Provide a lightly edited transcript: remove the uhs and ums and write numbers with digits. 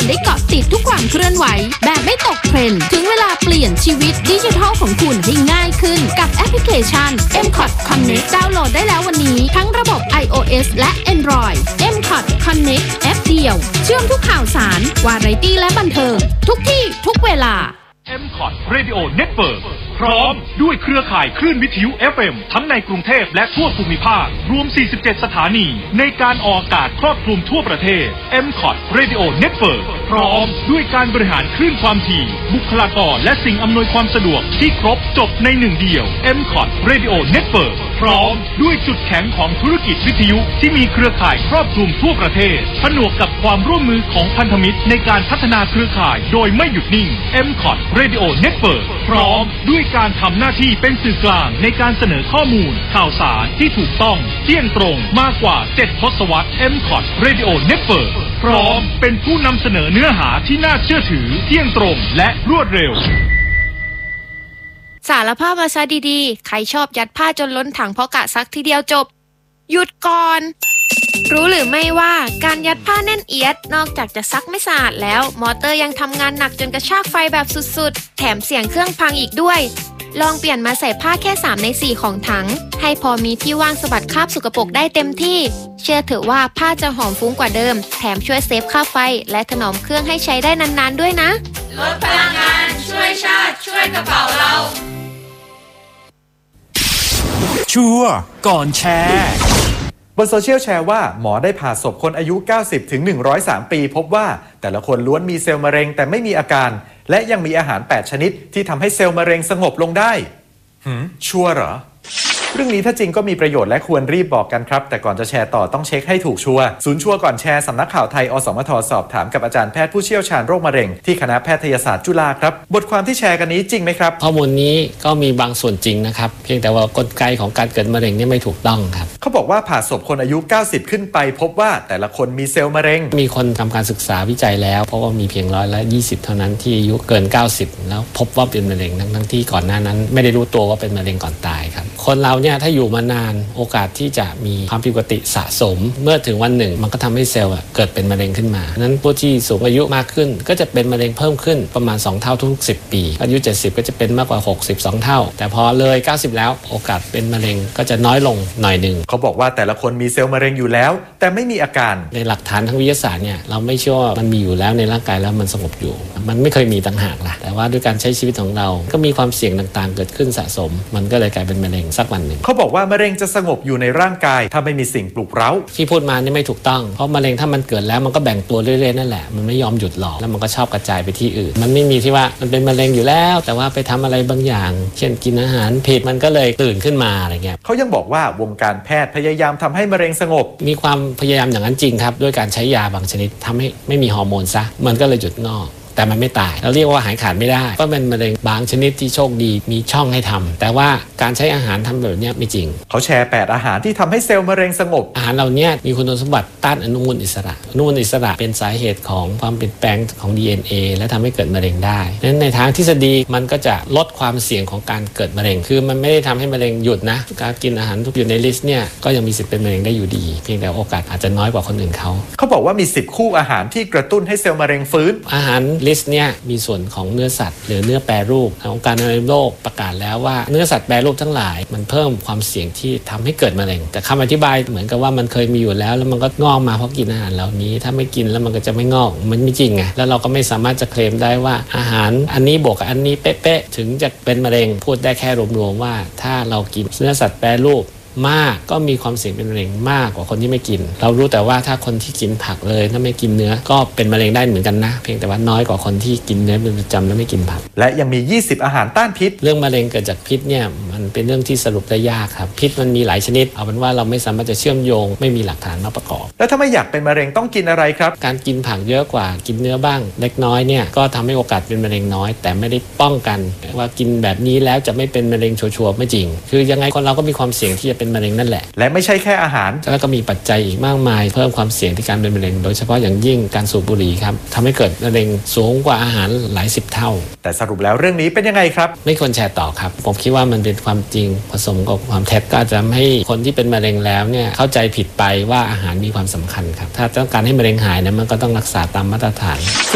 ได้เกาะติดทุกความเคลื่อนไหวแบบไม่ตกเทรนด์ถึงเวลาเปลี่ยนชีวิตดิจิทัลของคุณให้ง่ายขึ้นกับแอปพลิเคชัน M-Cot Connect ดาวน์โหลดได้แล้ววันนี้ทั้งระบบ iOS และ Android M-Cot Connect แอปเดียวเชื่อมทุกข่าวสารวาไรตี้และบันเทิงทุกที่ทุกเวลา M-Cot Radio Network พร้อมด้วยเครือข่ายคลื่นวิทยุ FM ทั้งในกรุงเทพและทั่วภูมิภาครวม 47 สถานีในการออกอากาศครอบคลุมทั่วประเทศ M-Cot Radio Network พร้อมด้วยการบริหารคลื่นความถี่บุคลากรและสิ่งอำนวยความสะดวกที่ครบจบในหนึ่งเดียว M-Cot Radio Network พร้อมด้วยจุดแข็งของธุรกิจวิทยุที่มีเครือข่ายครอบคลุมทั่วประเทศผนวกกับความร่วมมือของพันธมิตรในการพัฒนาเครือข่ายโดยไม่หยุดนิ่ง M-Cot Radio Network พร้อมด้วยการทำหน้าที่เป็นสื่อกลางในการเสนอข้อมูลข่าวสารที่ถูกต้องเที่ยงตรงมากกว่า7 ทศวรรษ M-Cot Radio Network พร้อมเป็นผู้นำเสนอเนื้อหาที่น่าเชื่อถือเที่ยงตรงและรวดเร็วสารภาพมาซะดีๆใครชอบยัดผ้าจนล้นถังเพราะกะซักทีเดียวจบหยุดก่อนรู้หรือไม่ว่าการยัดผ้าแน่นเอียดนอกจากจะซักไม่สะอาดแล้วมอเตอร์ยังทำงานหนักจนกระชากไฟแบบสุดๆแถมเสียงเครื่องพังอีกด้วยลองเปลี่ยนมาใส่ผ้าแค่3 ใน 4ของถังให้พอมีที่ว่างสะบัดคราบสกปรกได้เต็มที่เชื่อเถอะว่าผ้าจะหอมฟุ้งกว่าเดิมแถมช่วยเซฟค่าไฟและถนอมเครื่องให้ใช้ได้นานๆด้วยนะลดพลังงานช่วยชาติช่วยกระเป๋าเราชัวร์ก่อนแชร์บนโซเชียลแชร์ว่าหมอได้ผ่าศพคนอายุ 90 ถึง 103 ปีพบว่าแต่ละคนล้วนมีเซลล์มะเร็งแต่ไม่มีอาการและยังมีอาหาร 8 ชนิดที่ทำให้เซลล์มะเร็งสงบลงได้ชัวร์เหรอเรื่องนี้ถ้าจริงก็มีประโยชน์และควรรีบบอกกันครับแต่ก่อนจะแชร์ต่อต้องเช็คให้ถูกชัวร์ศูนย์ชัวร์ก่อนแชร์สำนักข่าวไทยอสมทสอบถามกับอาจารย์แพทย์ผู้เชี่ยวชาญโรคมะเร็งที่คณะแพทยศาสตร์จุฬาครับบทความที่แชร์กันนี้จริงไหมครับข้อมูลนี้ก็มีบางส่วนจริงนะครับเพียงแต่ว่ากลไกของการเกิดมะเร็งนี่ไม่ถูกต้องครับเขาบอกว่าผ่าศพคนอายุ 90 ขึ้นไปพบว่าแต่ละคนมีเซลล์มะเร็งมีคนทำการศึกษาวิจัยแล้วเพราะว่ามีเพียง120เท่านั้นที่อายุเกิน90แล้วพบว่าเป็นมะเร็งทั้งที่ก่อนหน้านั้นไม่ได้รู้ตัวว่าเป็นมะเร็งก่อนตายครับคนเราเนี่ยถ้าอยู่มานานโอกาสที่จะมีความผิดปกติสะสมเมื่อถึงวันหนึ่งมันก็ทำให้เซลล์เกิดเป็นมะเร็งขึ้นมานั้นผู้ที่สูงอายุมากขึ้นก็จะเป็นมะเร็งเพิ่มขึ้นประมาณ2 เท่าทุก10 ปีอายุ70ก็จะเป็นมากกว่า62 เท่าแต่พอเลย90แล้วโอกาสเป็นมะเร็งก็จะน้อยลงหน่อยนึงเขาบอกว่าแต่ละคนมีเซลล์มะเร็งอยู่แล้วแต่ไม่มีอาการในหลักฐานทางวิทยาศาสตร์เนี่ยเราไม่เชื่อว่ามันมีอยู่แล้วในร่างกายแล้วมันสงบอยู่มันไม่เคยมีต่างหากล่ะแต่ว่าด้วยการใช้ชีวิตของเราก็มีความเสี่ยงต่างๆเกิดขึ้นสะสมมันก็เลยกลายเป็นมะเร็งสักวันหนึ่งเขาบอกว่ามะเร็งจะสงบอยู่ในร่างกายถ้าไม่มีสิ่งปลุกเร้าที่พูดมานี่ไม่ถูกต้องเพราะมะเร็งถ้ามันเกิดแล้วมันก็แบ่งตัวเรื่อยๆนั่นแหละมันไม่ยอมหยุดหรอกแล้วมันก็ชอบกระจายไปที่อื่นมันไม่มีที่ว่ามันเป็นมะเร็งอยู่แล้วแต่ว่าไปทำอะไรบางอย่างเช่นกินอาหารผิดมันก็เลยตื่นขึ้นมาอะไรเงี้ยเขายังบอกว่าวงการแพทย์พยายามทำให้มะเร็งสงบมีความพยายามอย่างนั้นจริงครับด้วยการใช้ยาบางชนิดทำให้ไม่มีฮอร์โมนซะมันก็เลยหยุดงอกแต่มันไม่ตายเราเรียกว่าหายขาดไม่ได้ก็เป็นมะเร็งบางชนิดที่โชคดีมีช่องให้ทำแต่ว่าการใช้อาหารทำแบบนี้ไม่จริงเขาแชร์8อาหารที่ทำให้เซลล์มะเร็งสงบอาหารเหล่านี้มีคุณสมบัติต้านอนุมูลอิสระอนุมูลอิสระเป็นสาเหตุของความเปลี่ยนแปลงของ DNA และทำให้เกิดมะเร็งได้นั้นในทางทฤษฎีมันก็จะลดความเสี่ยงของการเกิดมะเร็งคือมันไม่ได้ทำให้มะเร็งหยุดนะการกินอาหารทุกอยู่ในลิสต์เนี่ยก็ยังมีสิทธิ์เป็นมะเร็งได้อยู่ดีเพียงแต่โอกาสอาจจะน้อยกว่าคนอื่นเขาบอกว่ามี10คู่อาหารที่กระตุ้นให้เซลล์มะเร็งฟื้นอาหารลิสต์เนี่ยมีส่วนของเนื้อสัตว์หรือเนื้อแปรรูปองค์การอนามัยโลกประกาศแล้วว่าเนื้อสัตว์แปรรูปทั้งหลายมันเพิ่มความเสี่ยงที่ทำให้เกิดมะเร็งแต่คำอธิบายเหมือนกับว่ามันเคยมีอยู่แล้วมันก็งอกมาเพราะกินอาหารเหล่านี้ถ้าไม่กินแล้วมันก็จะไม่งอกมันไม่จริงไงแล้วเราก็ไม่สามารถจะเคลมได้ว่าอาหารอันนี้บวกกับอันนี้เป๊ะๆถึงจะเป็นมะเร็งพูดได้แค่รวมๆว่าถ้าเรากินเนื้อสัตว์แปรรูปมากก็มีความเสี่ยงเป็นมะเร็งมากกว่าคนที่ไม่กินเรารู้แต่ว่าถ้าคนที่กินผักเลยถ้าไม่กินเนื้อก็เป็นมะเร็งได้เหมือนกันนะเพียงแต่ว่าน้อยกว่าคนที่กินเนื้อเป็นประจำแล้วไม่กินผักและยังมี20อาหารต้านพิษเรื่องมะเร็งเกิดจากพิษเนี่ยมันเป็นเรื่องที่สรุปได้ยากครับพิษมันมีหลายชนิดเอาเป็นว่าเราไม่สามารถจะเชื่อมโยงไม่มีหลักฐานมาประกอบแล้วถ้าไม่อยากเป็นมะเร็งต้องกินอะไรครับการกินผักเยอะกว่ากินเนื้อบ้างเล็กน้อยเนี่ยก็ทำให้โอกาสเป็นมะเร็งน้อยแต่ไม่ได้ป้องกันว่ากินแบบนี้แล้วจะไม่เป็นมะเร็งชัวร์ๆไม่จริงคือยังไงคนเราก็มีความเสี่ยงที่จะเป็นมะเร็งนั่นแหละและไม่ใช่แค่อาหารแล้วก็มีปัจจัยอีกมากมายเพิ่มความเสี่ยงที่การเป็นมะเร็งโดยเฉพาะอย่างยิ่งการสูบบุหรี่ครับทำให้เกิดมะเร็งสูงกว่าอาหารหลาย10 เท่าแต่สรุปแล้วเรื่องนี้เป็นยังไงครับไม่ควรแชร์ต่อครับผมคิดว่ามันเป็นความจริงผสมกับความเท็จก็อาจจะให้คนที่เป็นมะเร็งแล้วเนี่ยเข้าใจผิดไปว่าอาหารมีความสำคัญครับถ้าต้องการให้มะเร็งหายนะมันก็ต้องรักษาตามมาตรฐาน